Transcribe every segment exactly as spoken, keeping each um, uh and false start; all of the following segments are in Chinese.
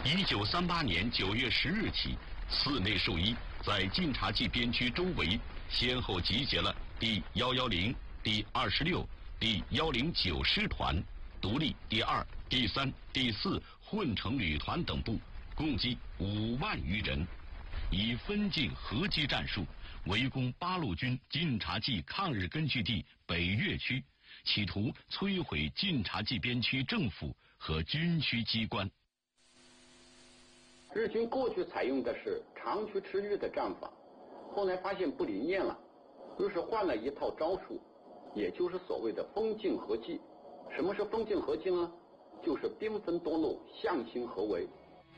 一九三八年九月十日起，寺内兽医在晋察冀边区周围先后集结了第一一零、第二十六、第一零九师团、独立第二、第三、第四混成旅团等部，共计五万余人，以分进合击战术围攻八路军晋察冀抗日根据地北岳区，企图摧毁晋察冀边区政府和军区机关。 日军过去采用的是长驱直入的战法，后来发现不灵验了，于是换了一套招数，也就是所谓的分进合击。什么是分进合击呢？就是兵分多路，向心合围。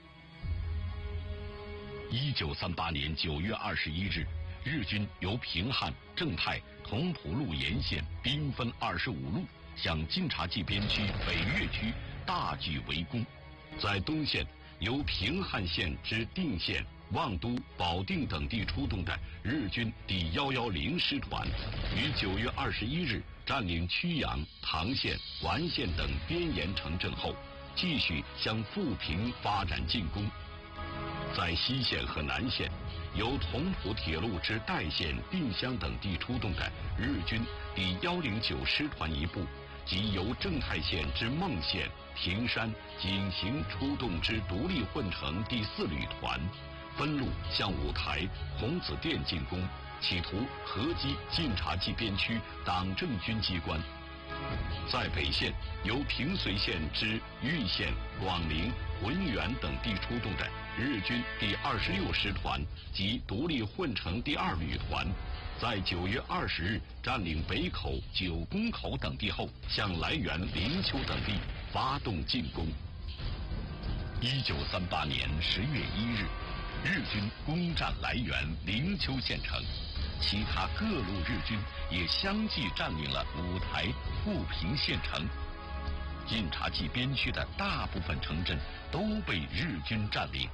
一九三八年九月二十一日，日军由平汉、正太、同蒲路沿线兵分二十五路，向晋察冀边区北岳区大举围攻。在东线，由平汉线至定县、望都、保定等地出动的日军第一一零师团，于九月二十一日占领曲阳、唐县、完县等边沿城镇后，继续向富平发展进攻。在西线和南线，由同蒲铁路至代县、定襄等地出动的日军第一零九师团一部，及由正太县至孟县、平山、井陉出动之独立混成第四旅团，分路向五台、洪子店进攻，企图合击晋察冀边区党政军机关。在北线，由平绥县至玉县、广陵、浑源等地出动的日军第二十六师团及独立混成第二旅团，在九月二十日占领北口、九宫口等地后，向涞源、灵丘等地发动进攻。一九三八年十月一日，日军攻占涞源、灵丘县城，其他各路日军也相继占领了五台、富平县城。晋察冀边区的大部分城镇都被日军占领。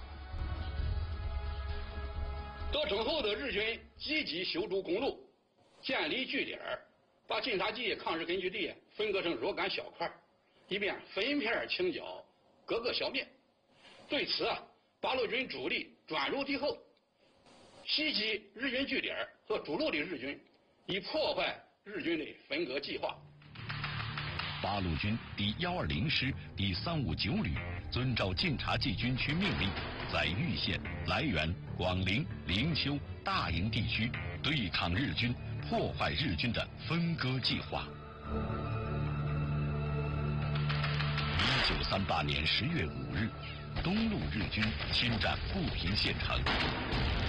得逞后的日军积极修筑公路，建立据点，把晋察冀抗日根据地分割成若干小块，以便分片清剿，各个消灭。对此啊，八路军主力转入敌后，袭击日军据点和主路的日军，以破坏日军的分割计划。 八路军第一二零师第三五九旅遵照晋察冀军区命令，在玉县、涞源、广陵、灵丘、大营地区对抗日军，破坏日军的分割计划。一九三八年十月五日，东路日军侵占富平县城。